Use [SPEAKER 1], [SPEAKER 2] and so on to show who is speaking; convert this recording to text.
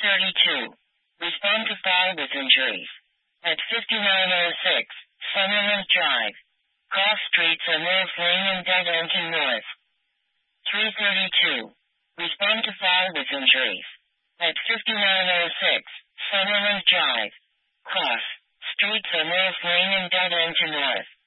[SPEAKER 1] 332. Respond to fire with injuries. At 5906, Summerlin Drive. Cross streets are North Lane and dead end to north. 332. Respond to fire with injuries. At 5906, Summerlin Drive. Cross streets are North Lane and dead end to north.